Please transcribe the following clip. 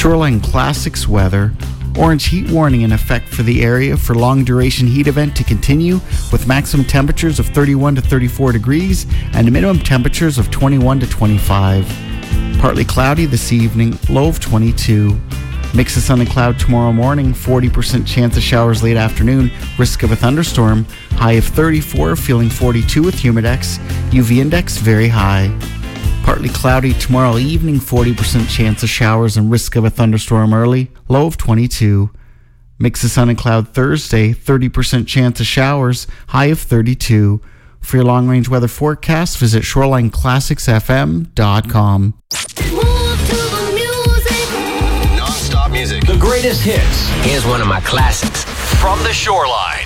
Shoreline Classics weather. Orange heat warning in effect for the area for long duration heat event to continue with maximum temperatures of 31 to 34 degrees and minimum temperatures of 21 to 25. Partly cloudy this evening, low of 22. Mix of sun and cloud tomorrow morning, 40% chance of showers late afternoon, risk of a thunderstorm, high of 34, feeling 42 with humidex, UV index very high. Partly cloudy tomorrow evening, 40% chance of showers and risk of a thunderstorm early, low of 22. Mix of sun and cloud Thursday, 30% chance of showers, high of 32. For your long-range weather forecast, visit ShorelineClassicsFM.com. Non-stop music. The greatest hits. Here's one of my classics. From the Shoreline.